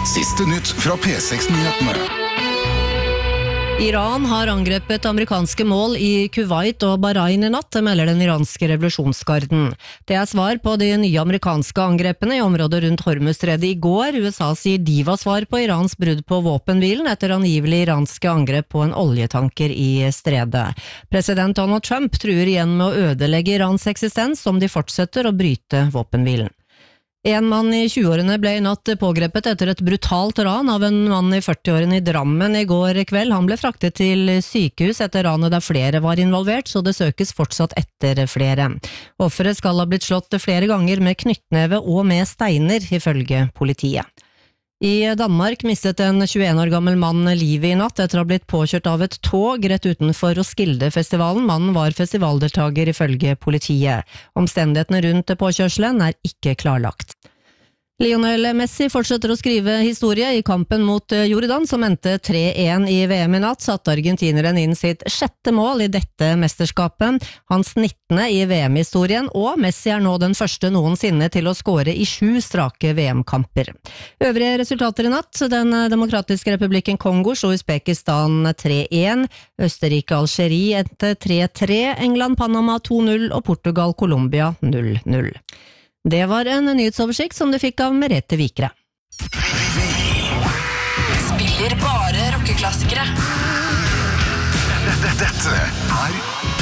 Siste nytt fra P6-nyhetene. Iran har angrepet amerikanske mål i Kuwait og Bahrain i natt, melder den iranske revolusjonsgarden. Det er svar på de nye amerikanske angrepene i området rundt Hormuzstredet i går. USA sier de var svar på Irans brudd på våpenhvilen etter angivelig iranske angrep på en oljetanker i stredet. President Donald Trump truer igjen med å ødelegge Irans eksistens om de fortsetter å bryte våpenhvilen. En mann i 20-årene ble i natt pågrepet etter et brutalt ran av en mann i 40-årene i Drammen i går kveld. Han ble fraktet til sykehus etter ranet der flere var involvert, så det søkes fortsatt etter flere. Offeret skal ha blitt slått flere ganger med knyttneve og med steiner, ifølge politiet. I Danmark mistet en 21 år gammel mann livet i natt etter å ha blitt påkjørt av et tog rett utenfor Roskilde-festivalen. Mannen var festivaldeltager ifølge politiet. Omstendighetene rundt påkjørselen er ikke klarlagt. Lionel Messi fortsetter å skrive historie i kampen mot Jordan, som endte 3-1 i VM i natt. Satte argentineren inn sitt 6. mål i dette mesterskapet, hans 19. i VM-historien, og Messi er nå den første noensinne til å skåre i 7 strake VM-kamper. Øvrige resultater i natt: Den demokratiske republikken Kongo slo Uzbekistan 3-1, Østerrike-Algerie endte 3-3, England-Panama 2-0 og Portugal-Colombia 0-0. Det var en nyhetsoversikt som du fikk av Merete Vikre. Spiller bare rockeklassikere. Dette er